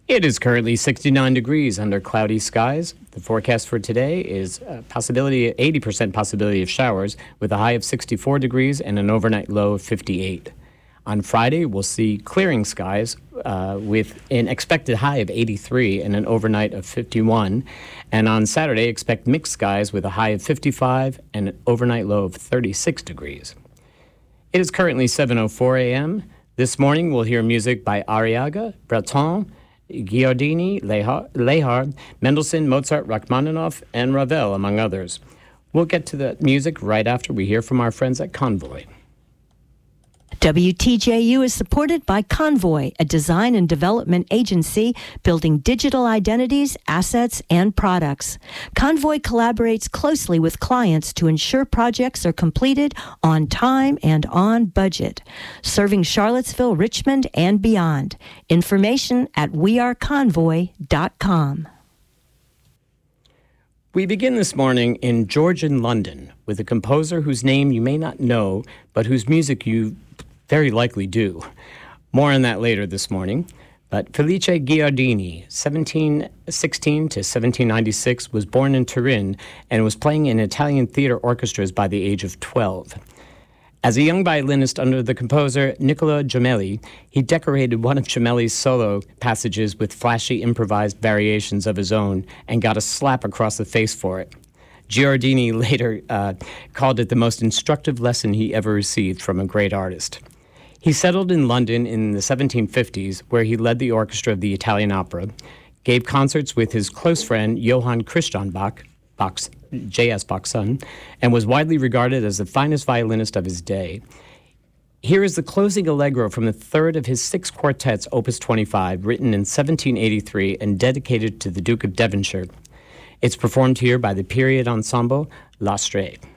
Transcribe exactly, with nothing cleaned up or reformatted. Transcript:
It is currently sixty-nine degrees under cloudy skies. The forecast for today is a possibility, eighty percent possibility of showers with a high of sixty-four degrees and an overnight low of fifty-eight. On Friday, we'll see clearing skies uh, with an expected high of eighty-three and an overnight of fifty-one. And on Saturday, expect mixed skies with a high of fifty-five and an overnight low of thirty-six degrees. It is currently seven oh four a.m. This morning, we'll hear music by Arriaga, Breton, Giardini, Lehar, Mendelssohn, Mozart, Rachmaninoff, and Ravel, among others. We'll get to the music right after we hear from our friends at Convoy. W T J U is supported by Convoy, a design and development agency building digital identities, assets, and products. Convoy collaborates closely with clients to ensure projects are completed on time and on budget, serving Charlottesville, Richmond, and beyond. Information at we are convoy dot com. We begin this morning in Georgian London with a composer whose name you may not know, but whose music you very likely do. More on that later this morning. But Felice Giardini, seventeen sixteen to seventeen ninety-six, was born in Turin and was playing in Italian theater orchestras by the age of twelve. As a young violinist under the composer Niccolo Gemelli, he decorated one of Gemelli's solo passages with flashy improvised variations of his own and got a slap across the face for it. Giardini later uh, called it the most instructive lesson he ever received from a great artist. He settled in London in the seventeen fifties, where he led the orchestra of the Italian Opera, gave concerts with his close friend Johann Christian Bach, Bach's, J S Bach's son, and was widely regarded as the finest violinist of his day. Here is the closing allegro from the third of his six quartets, Opus twenty-five, written in seventeen eighty-three and dedicated to the Duke of Devonshire. It's performed here by the period ensemble L'Astrée.